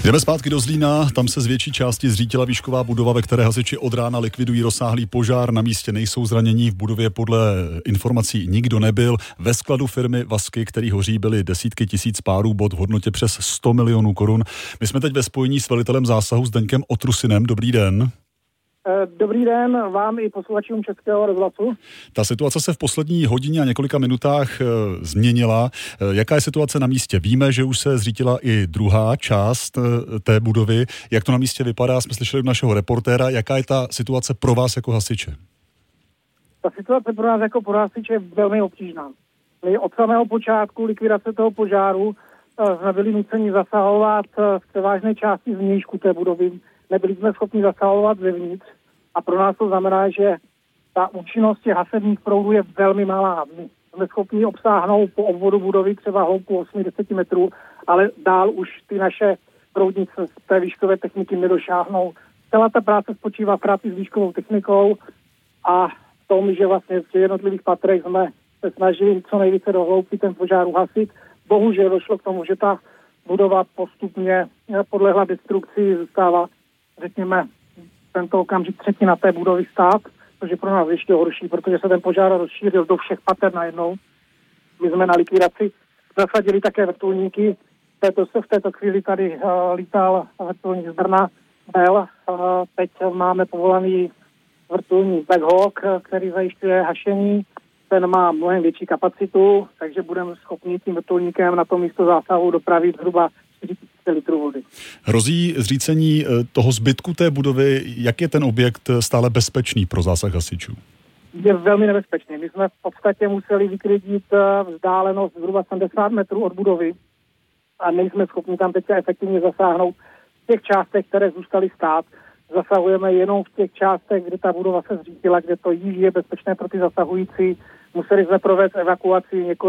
Jdeme zpátky do Zlína, tam se z větší části zřítila výšková budova, ve které hasiči od rána likvidují rozsáhlý požár. Na místě nejsou zranění, v budově podle informací nikdo nebyl. Ve skladu firmy Vasky, který hoří, byly desítky tisíc párů bot v hodnotě přes 100 milionů korun. My jsme teď ve spojení s velitelem zásahu Zdeňkem Otrusinem. Dobrý den. Dobrý den vám i posluchačům Českého rozhlasu. Ta situace se v poslední hodině a několika minutách změnila. Jaká je situace na místě? Víme, že už se zřítila i druhá část té budovy. Jak to na místě vypadá? Jsme slyšeli od našeho reportéra. Jaká je ta situace pro vás jako hasiče? Ta situace pro nás jako pro hasiče je velmi obtížná. My od samého počátku likvidace toho požáru jsme byli nuceni zasahovat v převážné části zvnějšku té budovy. Nebyli jsme schopni zasahovat zevnitř a pro nás to znamená, že ta účinnost těch hasebních proudů je velmi malá. My jsme schopni obsáhnout po obvodu budovy třeba hloubku 80 metrů, ale dál už ty naše proudnice z té výškové techniky nedošáhnou. Celá ta práce spočívá v práci s výškovou technikou a v tom, že vlastně v těch jednotlivých patrech jsme se snažili co nejvíce do hloubky ten požár uhasit. Bohužel došlo k tomu, že ta budova postupně podlehla destrukci, zůstává, řekněme, tento okamžik třetina té budovy stát, což je pro nás ještě horší, protože se ten požár rozšířil do všech pater najednou. My jsme na likvidaci zasadili také vrtulníky. V této chvíli tady lítal vrtulník z Brna Bell. Teď máme povolaný vrtulník Black Hawk, který zajišťuje hašení. Ten má mnohem větší kapacitu, takže budeme schopni tím vrtulníkem na to místo zásahu dopravit zhruba 40 litrů vody. Hrozí zřícení toho zbytku té budovy. Jak je ten objekt stále bezpečný pro zásah hasičů? Je velmi nebezpečný. My jsme v podstatě museli vyklidit vzdálenost zhruba 70 metrů od budovy a nejsme schopni tam teď efektivně zasáhnout v těch částech, které zůstaly stát. Zasahujeme jenom v těch částech, kde ta budova se zřítila, kde to již je bezpečné pro ty zasahující. Museli jsme provést evakuaci několik